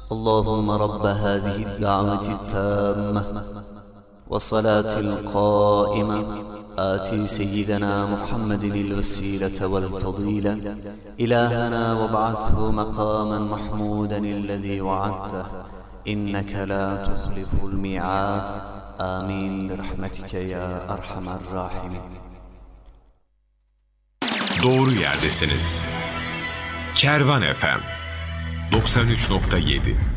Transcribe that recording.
اللهم رب هذه الدعوة التامة والصلاة القائمة آتِ سيدنا محمد الوسيلة والفضيلة إلهنا وابعثه مقاما محمودا الذي وعدته إنك لا تخلف الميعاد آمين برحمتك يا أرحم الراحمين. Doğru yerdesiniz. Kervan FM 93.7